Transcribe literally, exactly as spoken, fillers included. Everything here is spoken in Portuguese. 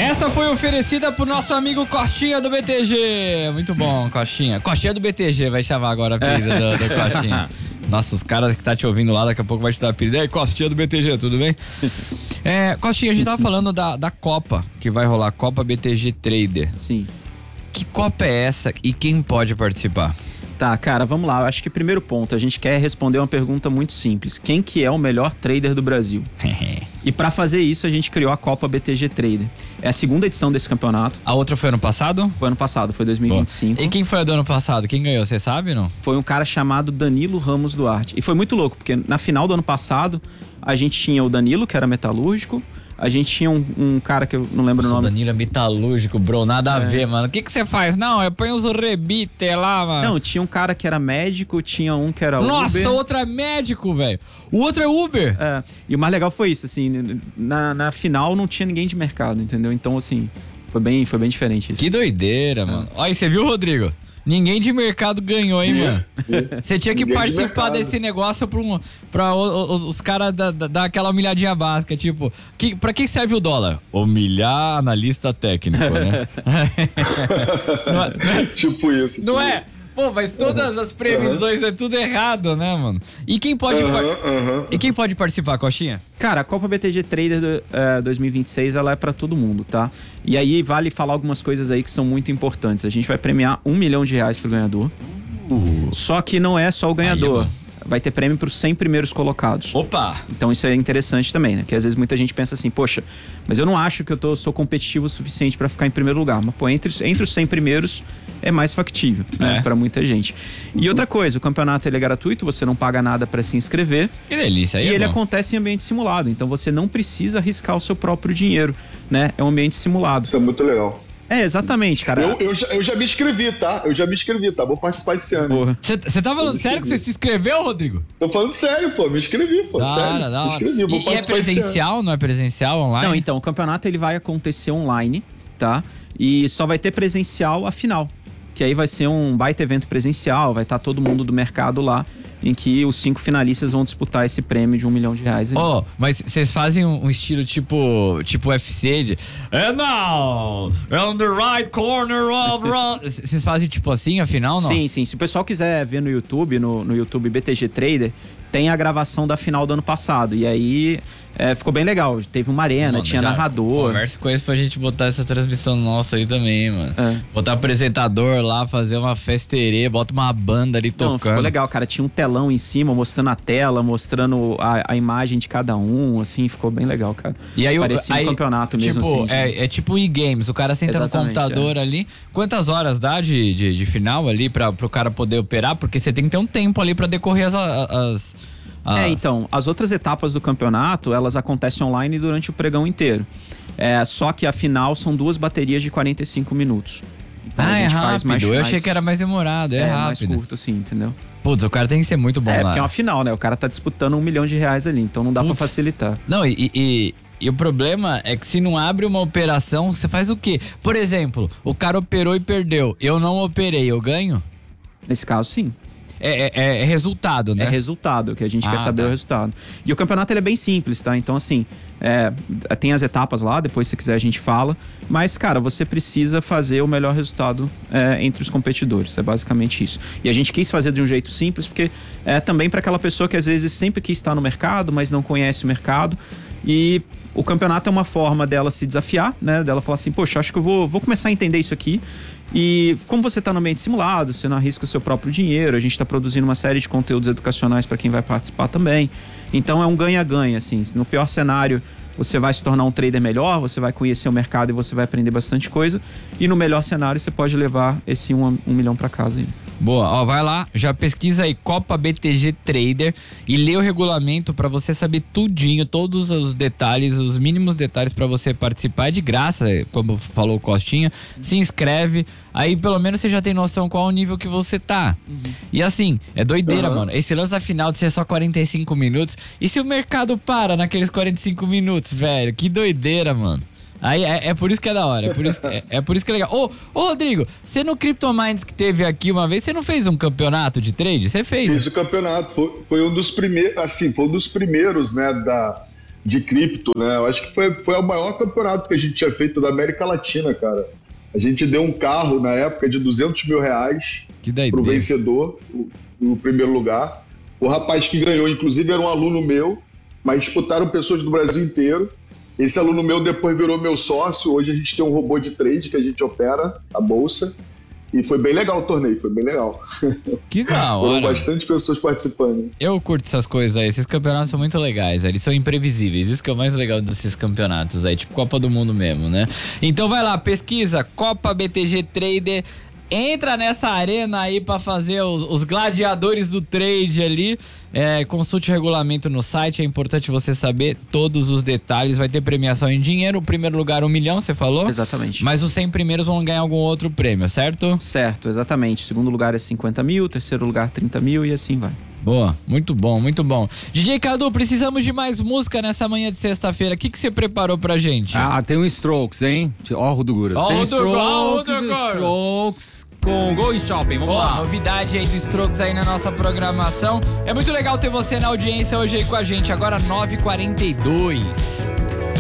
Essa foi oferecida pro nosso amigo Costinha do B T G. Muito bom, Costinha. Costinha do B T G, vai chamar agora a apelido do, do Costinha. Nossa, os caras que tá te ouvindo lá, daqui a pouco vai te dar apelido. E aí, Costinha do B T G, tudo bem? É, Costinha, a gente tava falando da, da Copa, que vai rolar, Copa B T G Trader. Sim. Que Copa é essa e quem pode participar? Tá, cara, vamos lá. Eu acho que primeiro ponto, a gente quer responder uma pergunta muito simples. Quem que é o melhor trader do Brasil? E pra fazer isso, a gente criou a Copa B T G Trader. É a segunda edição desse campeonato. A outra foi ano passado? Foi ano passado, foi dois mil e vinte e cinco. Boa. E quem foi a do ano passado? Quem ganhou, você sabe, não? Foi um cara chamado Danilo Ramos Duarte. E foi muito louco, porque na final do ano passado, a gente tinha o Danilo, que era metalúrgico. A gente tinha um, um cara que eu não lembro Nossa, o nome. O Danilo é metalúrgico, bro, nada a é. ver, mano. O que que você faz? Não, eu ponho os rebite lá, mano. Não, tinha um cara que era médico, tinha um que era Nossa, Uber. Nossa, o outro é médico, velho. O outro é Uber. É, e o mais legal foi isso, assim, na, na final não tinha ninguém de mercado, entendeu? Então, assim, foi bem, foi bem diferente isso. Que doideira, é. mano. Olha, você viu, Rodrigo? Ninguém de mercado ganhou, hein, mano? Você tinha que Ninguém participar de desse negócio pra, um, pra os, os caras dar da, da aquela humilhadinha básica, tipo, que, pra que serve o dólar? Humilhar analista técnico, né? não é, não é, tipo isso. Não tipo é? isso. Pô, mas todas as previsões uhum. é tudo errado, né, mano? E quem pode, uhum, par... uhum. e quem pode participar, Coxinha? Cara, a Copa B T G Trader do, uh, dois mil e vinte e seis, ela é pra todo mundo, tá? E aí vale falar algumas coisas aí que são muito importantes. A gente vai premiar um milhão de reais pro ganhador. Uh. Só que não é só o ganhador. Aí, vai ter prêmio pros cem primeiros colocados. Opa! Então isso é interessante também, né? Que às vezes muita gente pensa assim, poxa, mas eu não acho que eu tô, sou competitivo o suficiente pra ficar em primeiro lugar. Mas, pô, entre, entre os cem primeiros é mais factível, né? É. Pra muita gente. E outra coisa, o campeonato ele é gratuito, você não paga nada pra se inscrever. Que delícia, aí E é ele bom. acontece em ambiente simulado, então você não precisa arriscar o seu próprio dinheiro, né? É um ambiente simulado. Isso é muito legal. É, exatamente, cara. Eu, eu, já, eu já me inscrevi, tá? Eu já me inscrevi, tá? Vou participar esse ano. Você tá falando sério que você se inscreveu, Rodrigo? Tô falando sério, pô. Me inscrevi, pô. Da sério. hora, da hora. Me inscrevi, vou e, participar e é presencial, não é presencial, online? Não, então, o campeonato ele vai acontecer online, tá? E só vai ter presencial a final. Que aí vai ser um baita evento presencial, vai estar todo mundo do mercado lá, em que os cinco finalistas vão disputar esse prêmio de um milhão de reais. Ó, oh, mas vocês fazem um estilo tipo tipo U F C de And now, on the right corner of... Vocês fazem tipo assim, afinal, não? Sim, sim. Se o pessoal quiser ver no YouTube, no, no YouTube B T G Trader, tem a gravação da final do ano passado. E aí é, ficou bem legal. Teve uma arena, mano, tinha narrador. Conversa com eles pra gente botar essa transmissão nossa aí também, mano. É. Botar apresentador lá, fazer uma festerê, bota uma banda ali tocando. Não, ficou legal, cara. Tinha um telão em cima, mostrando a tela, mostrando a, a imagem de cada um, assim, ficou bem legal, cara. E aí, parecia aí, um campeonato mesmo, tipo, assim. É, é tipo e-games, o cara senta Exatamente, no computador é. ali. Quantas horas dá de, de, de final ali pra, pro cara poder operar? Porque você tem que ter um tempo ali pra decorrer as... as Ah. É, então, as outras etapas do campeonato, elas acontecem online durante o pregão inteiro. É, só que a final são duas baterias de quarenta e cinco minutos. Então ah, a gente é rápido. Faz mais, Eu mais, achei que era mais demorado, é, é rápido. mais curto, sim, entendeu? Putz, o cara tem que ser muito bom é, lá. É, porque é uma final, né? O cara tá disputando um milhão de reais ali, então não dá Putz. pra facilitar. Não, e... e... E o problema é que se não abre uma operação, você faz o quê? Por exemplo, o cara operou e perdeu. Eu não operei, eu ganho? Nesse caso, sim. É, é, é resultado, né? É resultado, que a gente ah, quer saber tá. o resultado. E o campeonato ele é bem simples, tá? Então, assim, é, tem as etapas lá, depois se quiser a gente fala. Mas, cara, você precisa fazer o melhor resultado é, entre os competidores. É basicamente isso. E a gente quis fazer de um jeito simples, porque é também para aquela pessoa que às vezes sempre quis estar no mercado, mas não conhece o mercado. E o campeonato é uma forma dela se desafiar, né? Dela falar assim, poxa, acho que eu vou, vou começar a entender isso aqui. E como você está no ambiente simulado, você não arrisca o seu próprio dinheiro, a gente está produzindo uma série de conteúdos educacionais para quem vai participar também. Então é um ganha-ganha, assim. No pior cenário, você vai se tornar um trader melhor, você vai conhecer o mercado e você vai aprender bastante coisa. E no melhor cenário, você pode levar esse um, um milhão para casa aí. Boa, ó, vai lá, já pesquisa aí Copa B T G Trader e lê o regulamento pra você saber tudinho, todos os detalhes, os mínimos detalhes pra você participar, é de graça, como falou o Costinha. Se inscreve, aí pelo menos você já tem noção qual o nível que você tá. Uhum. E assim, é doideira, uhum. mano, esse lance da final de ser só quarenta e cinco minutos, e se o mercado para naqueles quarenta e cinco minutos, velho, que doideira, mano. Aí é, é por isso que é da hora, é por isso, é, é por isso que é legal. Ô, ô Rodrigo, você no CryptoMinds que teve aqui uma vez, você não fez um campeonato de trade? Você fez? Fiz o campeonato, foi, foi um dos primeiros, assim, foi um dos primeiros, né, da, de cripto, né? Eu acho que foi, foi o maior campeonato que a gente tinha feito da América Latina, cara. A gente deu um carro na época de duzentos mil reais pro vencedor, o, o primeiro lugar. O rapaz que ganhou, inclusive, era um aluno meu, mas disputaram pessoas do Brasil inteiro. Esse aluno meu depois virou meu sócio. Hoje a gente tem um robô de trade que a gente opera, a bolsa. E foi bem legal o torneio, foi bem legal. Que da hora. Foram bastante pessoas participando. Eu curto essas coisas aí, esses campeonatos são muito legais, eles são imprevisíveis, isso que é o mais legal desses campeonatos aí, tipo Copa do Mundo mesmo, né? Então vai lá, pesquisa Copa B T G Trader, entra nessa arena aí pra fazer os, os gladiadores do trade ali, é, consulte o regulamento no site, é importante você saber todos os detalhes, vai ter premiação em dinheiro, o primeiro lugar um milhão, você falou? Exatamente. Mas os cem primeiros vão ganhar algum outro prêmio, certo? Certo, exatamente. Segundo lugar é cinquenta mil, terceiro lugar trinta mil e assim vai. Boa, muito bom, muito bom. D J Cadu, precisamos de mais música nessa manhã de sexta-feira. O que que você preparou pra gente? Ah, tem um Strokes, hein? Ó, o Ruduguras. Ó, tem o Strokes, Ruduguras. Strokes com Go e Shopping. Vamos Boa, lá. novidade aí do Strokes aí na nossa programação. É muito legal ter você na audiência hoje aí com a gente. Agora nove e quarenta e dois.